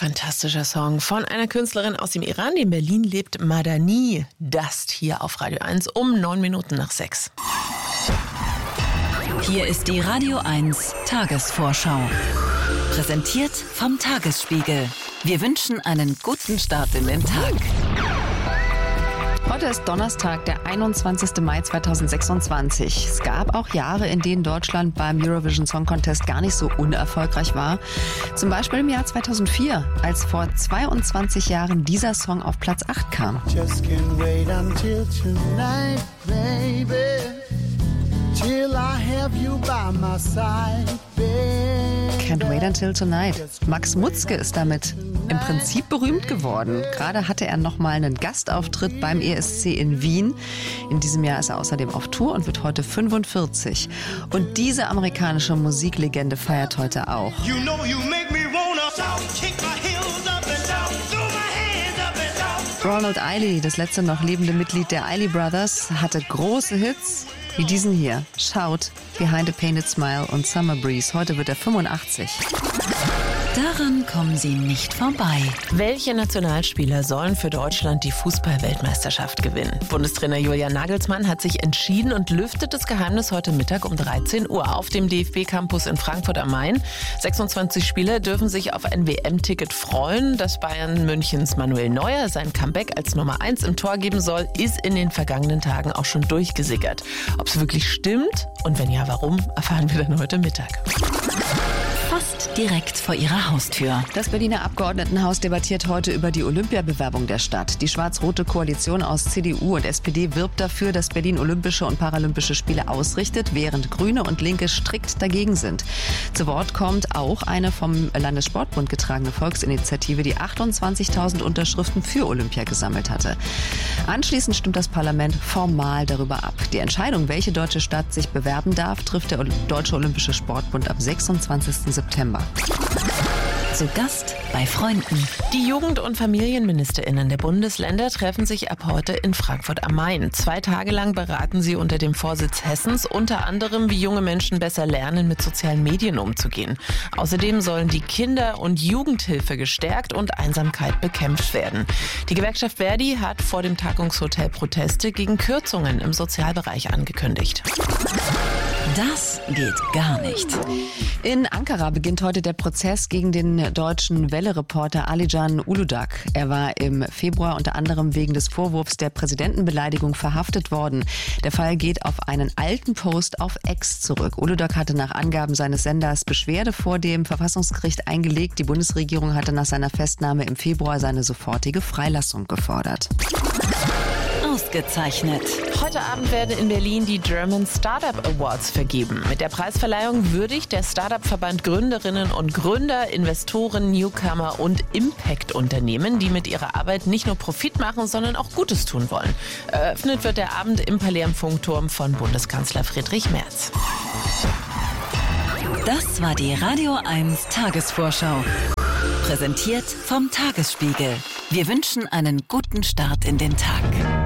fantastischer Song von einer Künstlerin aus dem Iran, die in Berlin lebt, Madani. Dust hier auf Radio 1 um 6:09. Hier ist die Radio 1 Tagesvorschau. Präsentiert vom Tagesspiegel. Wir wünschen einen guten Start in den Tag. Heute ist Donnerstag, der 21. Mai 2026. Es gab auch Jahre, in denen Deutschland beim Eurovision Song Contest gar nicht so unerfolgreich war. Zum Beispiel im Jahr 2004, als vor 22 Jahren dieser Song auf Platz 8 kam. Just can't wait until tonight, baby, till I have you by my side, baby. Can't wait until tonight. Max Mutzke ist damit im Prinzip berühmt geworden. Gerade hatte er nochmal einen Gastauftritt beim ESC in Wien. In diesem Jahr ist er außerdem auf Tour und wird heute 45. Und diese amerikanische Musiklegende feiert heute auch. You know you make me wanna kick my heels up and down, throw my hands up and down. Ronald Eiley, das letzte noch lebende Mitglied der Eiley Brothers, hatte große Hits wie diesen hier. Shout, Behind a Painted Smile und Summer Breeze. Heute wird er 85. Daran kommen Sie nicht vorbei. Welche Nationalspieler sollen für Deutschland die Fußball-Weltmeisterschaft gewinnen? Bundestrainer Julian Nagelsmann hat sich entschieden und lüftet das Geheimnis heute Mittag um 13 Uhr auf dem DFB-Campus in Frankfurt am Main. 26 Spieler dürfen sich auf ein WM-Ticket freuen. Dass Bayern Münchens Manuel Neuer sein Comeback als Nummer 1 im Tor geben soll, ist in den vergangenen Tagen auch schon durchgesickert. Ob es wirklich stimmt und wenn ja, warum, erfahren wir dann heute Mittag. Fast direkt vor Ihrer Haustür. Das Berliner Abgeordnetenhaus debattiert heute über die Olympiabewerbung der Stadt. Die schwarz-rote Koalition aus CDU und SPD wirbt dafür, dass Berlin Olympische und Paralympische Spiele ausrichtet, während Grüne und Linke strikt dagegen sind. Zu Wort kommt auch eine vom Landessportbund getragene Volksinitiative, die 28.000 Unterschriften für Olympia gesammelt hatte. Anschließend stimmt das Parlament formal darüber ab. Die Entscheidung, welche deutsche Stadt sich bewerben darf, trifft der Deutsche Olympische Sportbund am 26. September. Zu Gast bei Freunden. Die Jugend- und FamilienministerInnen der Bundesländer treffen sich ab heute in Frankfurt am Main. 2 Tage lang beraten sie unter dem Vorsitz Hessens unter anderem, wie junge Menschen besser lernen, mit sozialen Medien umzugehen. Außerdem sollen die Kinder- und Jugendhilfe gestärkt und Einsamkeit bekämpft werden. Die Gewerkschaft Verdi hat vor dem Tagungshotel Proteste gegen Kürzungen im Sozialbereich angekündigt. Das geht gar nicht. In Ankara beginnt heute der Prozess gegen den deutschen Welle-Reporter Alican Uludağ. Er war im Februar unter anderem wegen des Vorwurfs der Präsidentenbeleidigung verhaftet worden. Der Fall geht auf einen alten Post auf X zurück. Uludağ hatte nach Angaben seines Senders Beschwerde vor dem Verfassungsgericht eingelegt. Die Bundesregierung hatte nach seiner Festnahme im Februar seine sofortige Freilassung gefordert. Ausgezeichnet. Heute Abend werden in Berlin die German Startup Awards vergeben. Mit der Preisverleihung würdigt der Startup-Verband Gründerinnen und Gründer, Investoren, Newcomer und Impact-Unternehmen, die mit ihrer Arbeit nicht nur Profit machen, sondern auch Gutes tun wollen. Eröffnet wird der Abend im Palais am Funkturm von Bundeskanzler Friedrich Merz. Das war die Radio 1 Tagesvorschau. Präsentiert vom Tagesspiegel. Wir wünschen einen guten Start in den Tag.